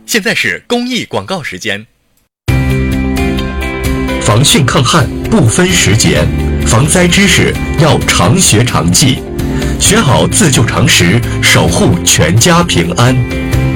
现在是公益广告时间。 防汛抗旱不分时节，防灾知识要常学常记，学好自救常识，守护全家平安。